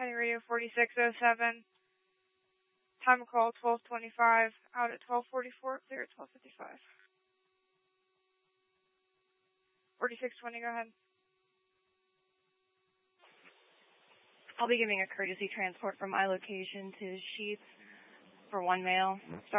Heading radio 4607. Time of call 1225. Out at 1244. Clear at 1255. 4620, go ahead. I'll be giving a courtesy transport from my location to Sheets for one male.